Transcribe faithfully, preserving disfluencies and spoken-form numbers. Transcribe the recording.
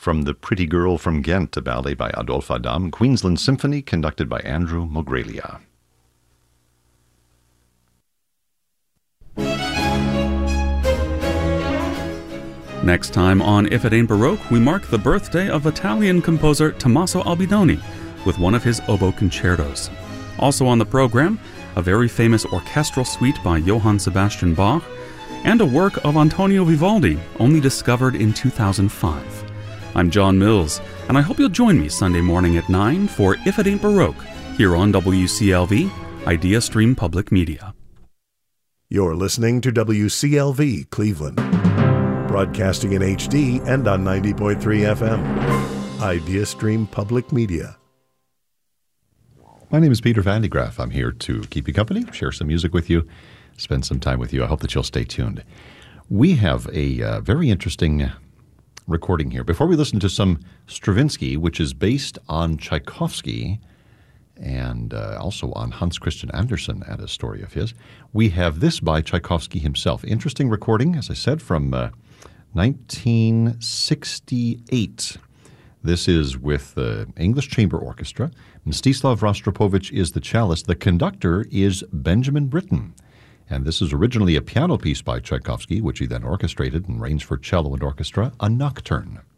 From The Pretty Girl from Ghent, a ballet by Adolphe Adam, Queensland Symphony, conducted by Andrew Mogrelia. Next time on If It Ain't Baroque, we mark the birthday of Italian composer Tommaso Albinoni with one of his oboe concertos. Also on the program, a very famous orchestral suite by Johann Sebastian Bach, and a work of Antonio Vivaldi, only discovered in two thousand five. I'm John Mills, and I hope you'll join me Sunday morning at nine for If It Ain't Baroque, here on W C L V, Idea Stream Public Media. You're listening to W C L V Cleveland, broadcasting in H D and on ninety point three F M. Idea Stream Public Media. My name is Peter Van de Graaff. I'm here to keep you company, share some music with you, spend some time with you. I hope that you'll stay tuned. We have a uh, very interesting recording here. Before we listen to some Stravinsky, which is based on Tchaikovsky and uh, also on Hans Christian Andersen and a story of his, we have this by Tchaikovsky himself. Interesting recording, as I said, from uh, nineteen sixty-eight. This is with the English Chamber Orchestra. Mstislav Rostropovich is the cellist. The conductor is Benjamin Britten. And this is originally a piano piece by Tchaikovsky, which he then orchestrated and arranged for cello and orchestra, a nocturne.